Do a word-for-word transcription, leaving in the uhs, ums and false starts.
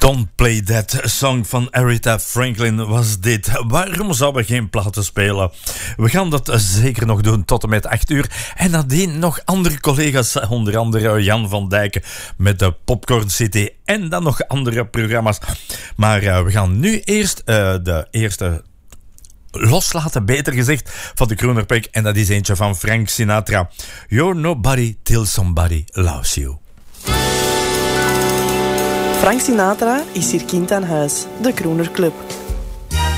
Don't Play That Song van Aretha Franklin was dit. Waarom zouden we geen platen spelen? We gaan dat zeker nog doen tot en met acht uur. En nadien nog andere collega's, onder andere Jan van Dijken met de Popcorn City en dan nog andere programma's. Maar uh, we gaan nu eerst uh, de eerste loslaten, beter gezegd, van de Kroenerpek. En dat is eentje van Frank Sinatra. You're nobody till somebody loves you. Frank Sinatra is hier kind aan huis, de Kroener Club.